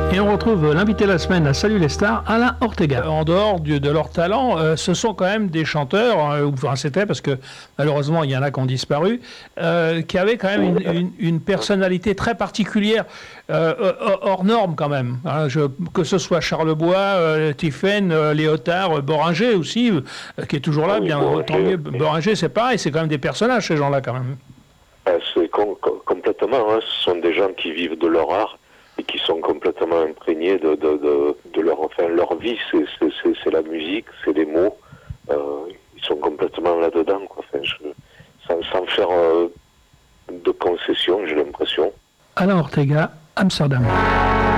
Et on retrouve l'invité de la semaine à Salut les stars, Alain Ortega. En dehors de leur talent, ce sont quand même des chanteurs, enfin c'était parce que malheureusement il y en a qui ont disparu, qui avaient quand même une personnalité très particulière, hors norme quand même. Hein, que ce soit Charlebois, Tiphaine, Léotard, Boringer aussi, qui est toujours là, bien tant mieux. Boringer c'est pareil, c'est quand même des personnages ces gens-là quand même. C'est complètement, hein, ce sont des gens qui vivent de leur art et qui sont complètement imprégnés de leur vie, c'est la musique, c'est les mots, ils sont complètement là-dedans, quoi. Enfin, sans faire de concessions, j'ai l'impression. Alain Ortega, Amsterdam.